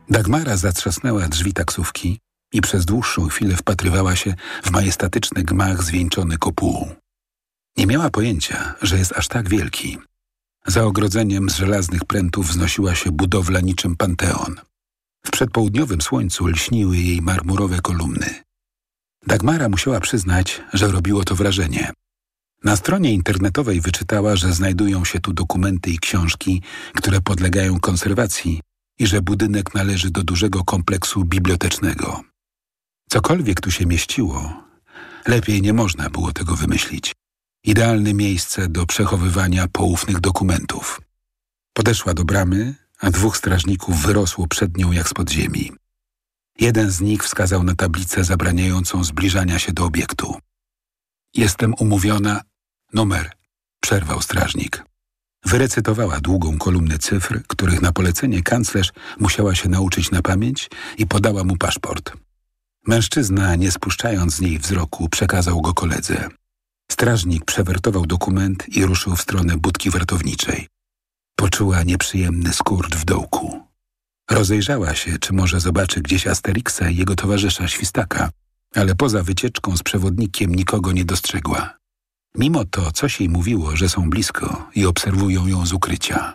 Dagmara zatrzasnęła drzwi taksówki i przez dłuższą chwilę wpatrywała się w majestatyczny gmach zwieńczony kopułą. Nie miała pojęcia, że jest aż tak wielki. Za ogrodzeniem z żelaznych prętów wznosiła się budowla niczym panteon. W przedpołudniowym słońcu lśniły jej marmurowe kolumny. Dagmara musiała przyznać, że robiło to wrażenie. Na stronie internetowej wyczytała, że znajdują się tu dokumenty i książki, które podlegają konserwacji i że budynek należy do dużego kompleksu bibliotecznego. Cokolwiek tu się mieściło, lepiej nie można było tego wymyślić. Idealne miejsce do przechowywania poufnych dokumentów. Podeszła do bramy, a 2 strażników wyrosło przed nią jak spod ziemi. Jeden z nich wskazał na tablicę zabraniającą zbliżania się do obiektu. Jestem umówiona. Numer, przerwał strażnik. Wyrecytowała długą kolumnę cyfr, których na polecenie kanclerz musiała się nauczyć na pamięć i podała mu paszport. Mężczyzna, nie spuszczając z niej wzroku, przekazał go koledze. Strażnik przewertował dokument i ruszył w stronę budki wartowniczej. Poczuła nieprzyjemny skurcz w dołku. Rozejrzała się, czy może zobaczy gdzieś Asterixa i jego towarzysza Świstaka, ale poza wycieczką z przewodnikiem nikogo nie dostrzegła. Mimo to coś jej mówiło, że są blisko i obserwują ją z ukrycia.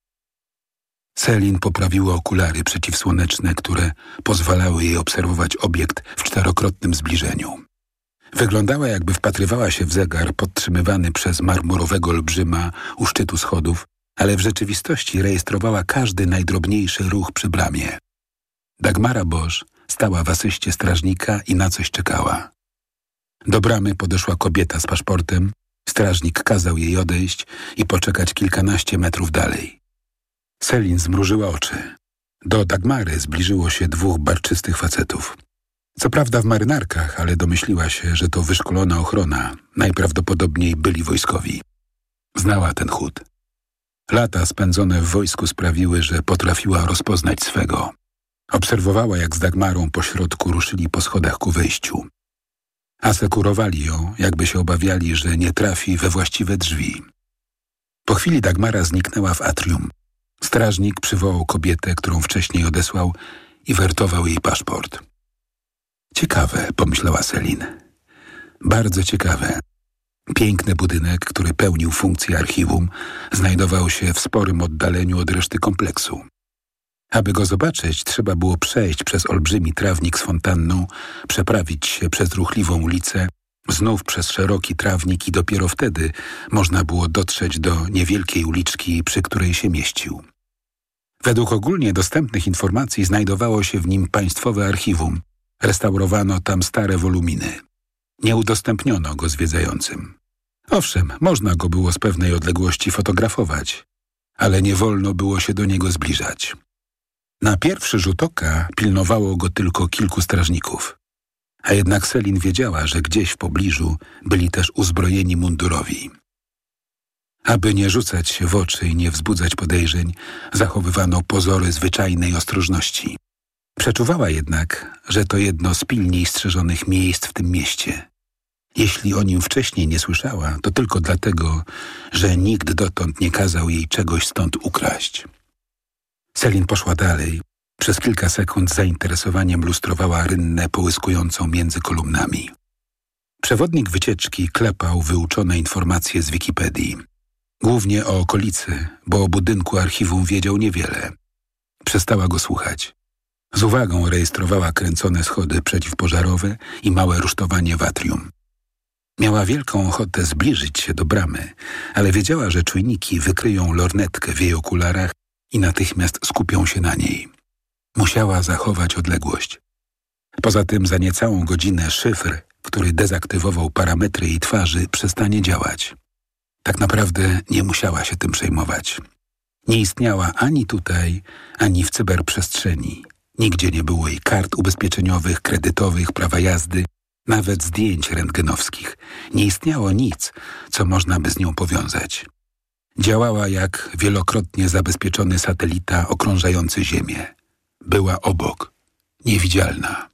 Selin poprawiła okulary przeciwsłoneczne, które pozwalały jej obserwować obiekt w 4-krotnym zbliżeniu. Wyglądała, jakby wpatrywała się w zegar podtrzymywany przez marmurowego olbrzyma u szczytu schodów, ale w rzeczywistości rejestrowała każdy najdrobniejszy ruch przy bramie. Dagmara Bosch stała w asyście strażnika i na coś czekała. Do bramy podeszła kobieta z paszportem, strażnik kazał jej odejść i poczekać kilkanaście metrów dalej. Selin zmrużyła oczy. Do Dagmary zbliżyło się 2 barczystych facetów. Co prawda w marynarkach, ale domyśliła się, że to wyszkolona ochrona, najprawdopodobniej byli wojskowi. Znała ten chód. Lata spędzone w wojsku sprawiły, że potrafiła rozpoznać swego. Obserwowała, jak z Dagmarą po środku ruszyli po schodach ku wejściu. Asekurowali ją, jakby się obawiali, że nie trafi we właściwe drzwi. Po chwili Dagmara zniknęła w atrium. Strażnik przywołał kobietę, którą wcześniej odesłał i wertował jej paszport. Ciekawe, pomyślała Selin. Bardzo ciekawe. Piękny budynek, który pełnił funkcję archiwum, znajdował się w sporym oddaleniu od reszty kompleksu. Aby go zobaczyć, trzeba było przejść przez olbrzymi trawnik z fontanną, przeprawić się przez ruchliwą ulicę, znów przez szeroki trawnik i dopiero wtedy można było dotrzeć do niewielkiej uliczki, przy której się mieścił. Według ogólnie dostępnych informacji znajdowało się w nim państwowe archiwum. Restaurowano tam stare woluminy. Nie udostępniono go zwiedzającym. Owszem, można go było z pewnej odległości fotografować, ale nie wolno było się do niego zbliżać. Na pierwszy rzut oka pilnowało go tylko kilku strażników, a jednak Selin wiedziała, że gdzieś w pobliżu byli też uzbrojeni mundurowi. Aby nie rzucać się w oczy i nie wzbudzać podejrzeń, zachowywano pozory zwyczajnej ostrożności. Przeczuwała jednak, że to jedno z pilniej strzeżonych miejsc w tym mieście. Jeśli o nim wcześniej nie słyszała, to tylko dlatego, że nikt dotąd nie kazał jej czegoś stąd ukraść. Selin poszła dalej. Przez kilka sekund z zainteresowaniem lustrowała rynnę połyskującą między kolumnami. Przewodnik wycieczki klepał wyuczone informacje z Wikipedii. Głównie o okolicy, bo o budynku archiwum wiedział niewiele. Przestała go słuchać. Z uwagą rejestrowała kręcone schody przeciwpożarowe i małe rusztowanie w atrium. Miała wielką ochotę zbliżyć się do bramy, ale wiedziała, że czujniki wykryją lornetkę w jej okularach i natychmiast skupią się na niej. Musiała zachować odległość. Poza tym za niecałą godzinę szyfr, który dezaktywował parametry jej twarzy, przestanie działać. Tak naprawdę nie musiała się tym przejmować. Nie istniała ani tutaj, ani w cyberprzestrzeni. Nigdzie nie było jej kart ubezpieczeniowych, kredytowych, prawa jazdy, nawet zdjęć rentgenowskich. Nie istniało nic, co można by z nią powiązać. Działała jak wielokrotnie zabezpieczony satelita okrążający Ziemię. Była obok, niewidzialna.